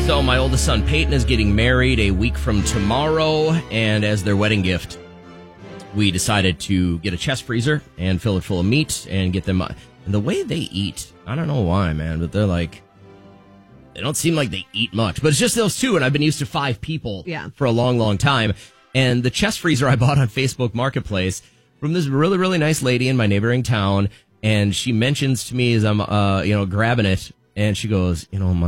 So my oldest son, Peyton, is getting married a week from tomorrow, and as their wedding gift, we decided to get a chest freezer and fill it full of meat and get them. And the way they eat, I don't know why, man, but they don't seem like they eat much. But it's just those two, and I've been used to 5 people for a long, long time. And the chest freezer I bought on Facebook Marketplace from this really, really nice lady in my neighboring town, and she mentions to me as I'm, grabbing it, and she goes,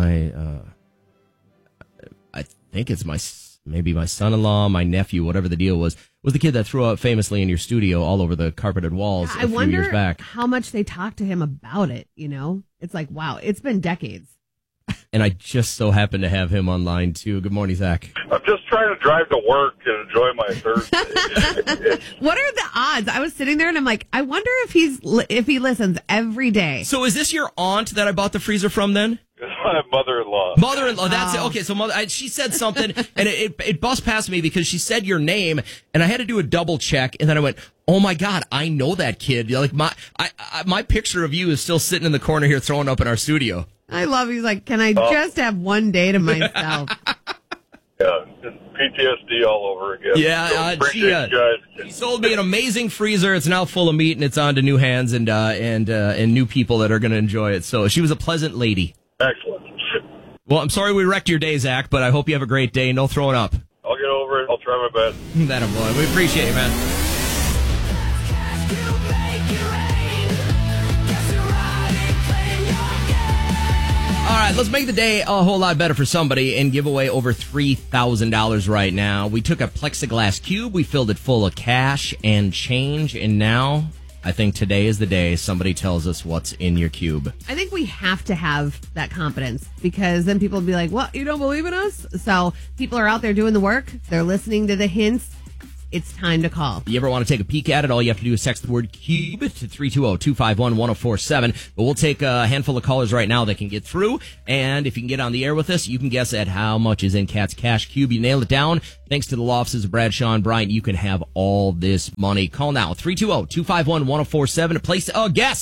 I think it's maybe my son-in-law, my nephew, whatever the deal was the kid that threw up famously in your studio all over the carpeted walls a few years back. How much they talked to him about it, It's like, wow, it's been decades. And I just so happen to have him online, too. Good morning, Zach. I'm just trying to drive to work and enjoy my Thursday. What are the odds? I was sitting there and I'm like, I wonder if he listens every day. So is this your aunt that I bought the freezer from then? My mother-in-law. Mother-in-law, that's it. Okay, so she said something, and it buzzed past me because she said your name, and I had to do a double check, and then I went, oh my God, I know that kid. Like my picture of you is still sitting in the corner here throwing up in our studio. I love he's like, can I just have one day to myself? Yeah, PTSD all over again. Yeah, she sold me an amazing freezer. It's now full of meat, and it's on to new hands and new people that are going to enjoy it. So she was a pleasant lady. Excellent. Well, I'm sorry we wrecked your day, Zach, but I hope you have a great day. No throwing up. I'll get over it. I'll try my best. That boy. We appreciate you, man. All right, let's make the day a whole lot better for somebody and give away over $3,000 right now. We took a plexiglass cube, we filled it full of cash and change, and now I think today is the day somebody tells us what's in your cube. I think we have to have that confidence because then people will be like, what, you don't believe in us? So people are out there doing the work. They're listening to the hints. It's time to call. You ever want to take a peek at it? All you have to do is text the word CUBE to 320-251-1047. But we'll take a handful of callers right now that can get through. And if you can get on the air with us, you can guess at how much is in Cat's Cash Cube. You nail it down. Thanks to the law offices of Bradshaw and Bryant, you can have all this money. Call now, 320-251-1047 to place a guess.